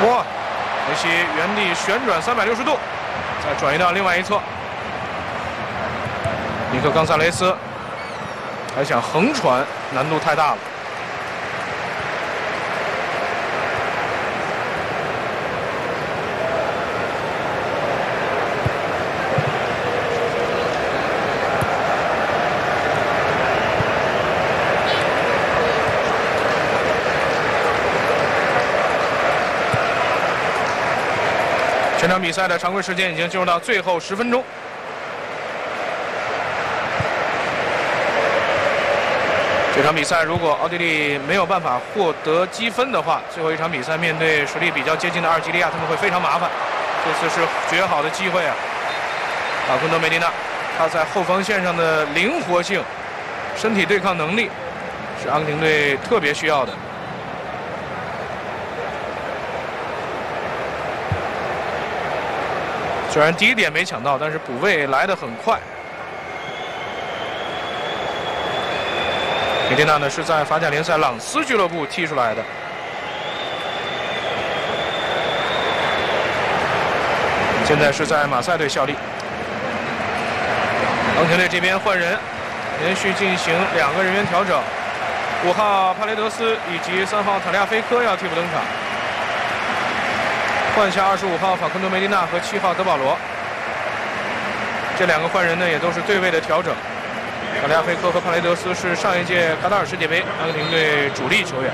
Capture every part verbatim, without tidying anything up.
哇！梅西原地旋转三百六十度，再转移到另外一侧。尼克冈萨雷斯还想横传，难度太大了。全场比赛的常规时间已经进入到最后十分钟。这场比赛如果奥地利没有办法获得积分的话，最后一场比赛面对实力比较接近的阿尔及利亚，他们会非常麻烦。这次是绝好的机会啊！法昆多梅迪纳，他在后防线上的灵活性、身体对抗能力，是阿根廷队特别需要的。虽然第一点没抢到，但是补位来得很快。梅迪纳呢是在法甲联赛朗斯俱乐部踢出来的。现在是在马赛队效力。阿根廷队这边换人，连续进行两个人员调整，五号帕雷德斯以及三号塔利亚菲科要替补登场。换下二十五号法昆多梅迪纳和七号德保罗，这两个换人呢也都是对位的调整。塔利亚菲科和帕雷德斯是上一届卡塔尔世界杯阿根廷队主力球员。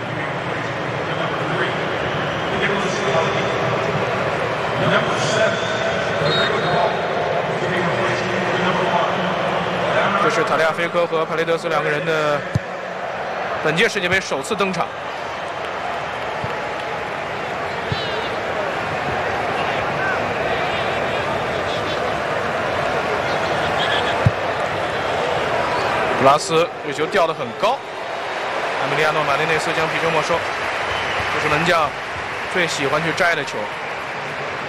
这是塔利亚菲科和帕雷德斯两个人的本届世界杯首次登场。布拉斯这球吊得很高，埃米利亚诺·马丁内斯将皮球没收，这是门将最喜欢去摘的球。